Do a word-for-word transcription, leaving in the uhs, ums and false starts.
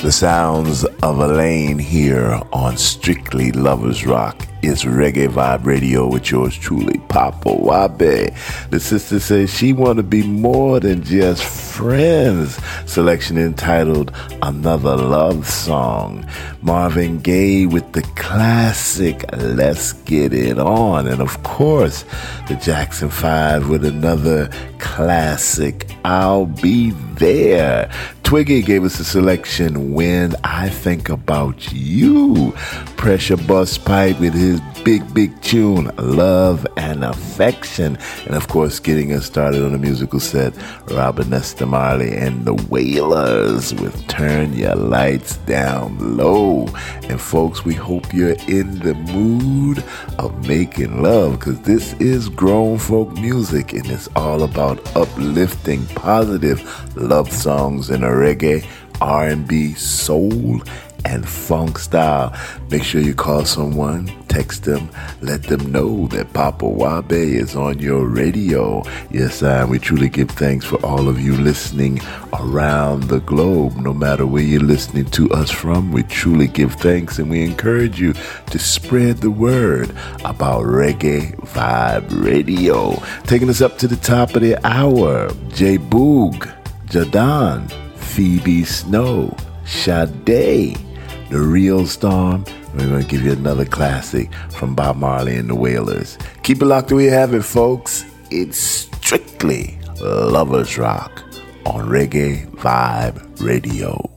The sounds of Elaine here on Strictly Lovers Rock. It's Reggae Vibe Radio with yours truly, Papa Wabe. The sister says she want to be more than just friends. Selection entitled Another Love Song. Marvin Gaye with the classic Let's Get It On. And of course, the Jackson five with another classic, I'll Be There. Twiggy gave us a selection, When I Think About You. Pressure Bust Pipe with his big, big tune, Love and Affection. And of course, getting us started on the musical set, Robert Nesta Marley and the Wailers with Turn Your Lights Down Low. And folks, we hope you're in the mood of making love, because this is grown folk music and it's all about uplifting, positive love songs in a reggae, R and B, soul, and funk style. Make sure you call someone, text them, let them know that Papa Wabe is on your radio. Yes, I, we truly give thanks for all of you listening around the globe. No matter where you're listening to us from, we truly give thanks, and we encourage you to spread the word about Reggae Vibe Radio. Taking us up to the top of the hour, J Boog, Jadan, Phoebe Snow, Sade, The Real Storm. We're going to give you another classic from Bob Marley and the Wailers. Keep it locked the way you have it, folks. It's Strictly Lovers Rock on Reggae Vibe Radio.